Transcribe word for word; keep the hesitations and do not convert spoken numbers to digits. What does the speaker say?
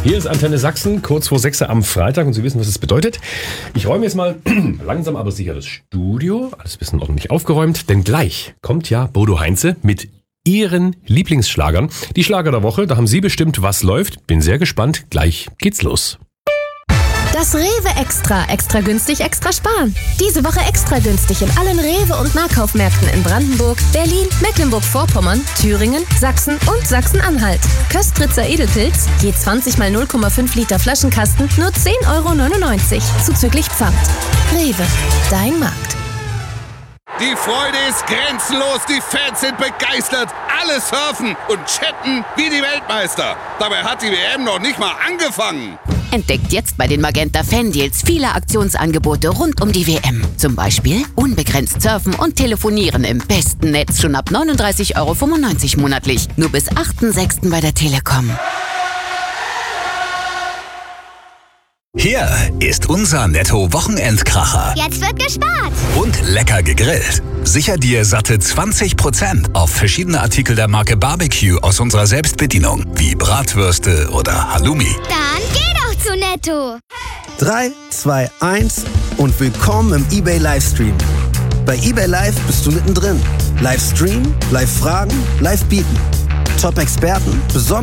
Hier ist Antenne Sachsen, kurz vor sechs am Freitag, und Sie wissen, was es bedeutet. Ich räume jetzt mal langsam aber sicher das Studio, alles ein bisschen ordentlich aufgeräumt, denn gleich kommt ja Bodo Heinze mit Ihren Lieblingsschlagern. Die Schlager der Woche, da haben Sie bestimmt, was läuft. Bin sehr gespannt, gleich geht's los. Das Rewe Extra. Extra günstig, extra sparen. Diese Woche extra günstig in allen Rewe- und Nahkaufmärkten in Brandenburg, Berlin, Mecklenburg-Vorpommern, Thüringen, Sachsen und Sachsen-Anhalt. Köstritzer Edelpilz, je zwanzig mal null Komma fünf Liter Flaschenkasten, nur zehn Euro neunundneunzig, zuzüglich Pfand. Rewe, dein Markt. Die Freude ist grenzenlos, die Fans sind begeistert, alle surfen und chatten wie die Weltmeister. Dabei hat die W M noch nicht mal angefangen. Entdeckt jetzt bei den Magenta Fan-Deals viele Aktionsangebote rund um die W M. Zum Beispiel unbegrenzt surfen und telefonieren im besten Netz schon ab neununddreißig Euro fünfundneunzig monatlich. Nur bis achten sechsten bei der Telekom. Hier ist unser Netto-Wochenendkracher. Jetzt wird gespart. Und lecker gegrillt. Sicher dir satte zwanzig Prozent auf verschiedene Artikel der Marke Barbecue aus unserer Selbstbedienung, wie Bratwürste oder Halloumi. Dann geh doch zu Netto. drei, zwei, eins und willkommen im eBay Livestream. Bei eBay Live bist du mittendrin. Live streamen, live fragen, live bieten. Top-Experten, besonders